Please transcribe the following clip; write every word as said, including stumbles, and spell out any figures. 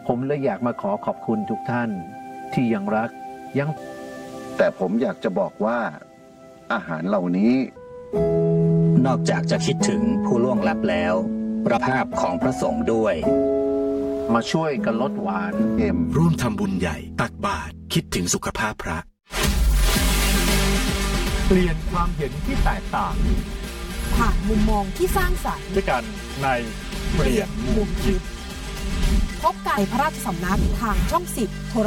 ผมเลยอยากมาขอขอบคุณทุกท่านที่ยังรักยังแต่ผมอยากจะบอกว่าอาหารเหล่านี้นอกจากจะคิดถึงผู้ล่วงลับแล้วประภาพของพระสงฆ์ด้วยมาช่วยกันลดหวานเอ็มร่วมทำบุญใหญ่ตักบาตรคิดถึงสุขภาพพระเปลี่ยนความเห็นที่แตกต่างผ่านมุมมองที่สร้างสรรค์ด้วยกันในเปลี่ยนมุมคิดพบกันพระราชสำนักทางช่องสิบโทร